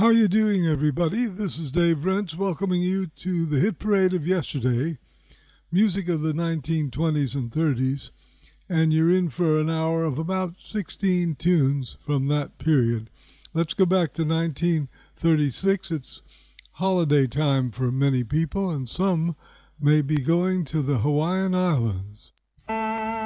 How are you doing, everybody? This is Dave Rentz welcoming you to the hit parade of yesterday, music of the 1920s and 30s, and you're in for an hour of about 16 tunes from that period. Let's go back to 1936. It's holiday time for many people, and some may be going to the Hawaiian Islands.